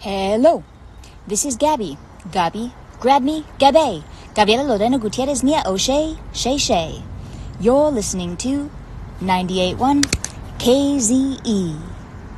Hello, this is Gabby. Gabi, grab me, Gabe. Gabriela Lorena Gutierrez Nia O'Shea, Shay Shay. You're listening to 98.1 KZE.